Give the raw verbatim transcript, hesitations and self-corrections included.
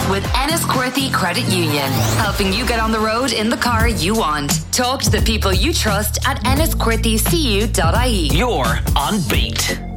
with Enniscorthy Credit Union, helping you get on the road in the car you want. Talk to the people you trust at enniscorthy c u dot i e. You're on Beat.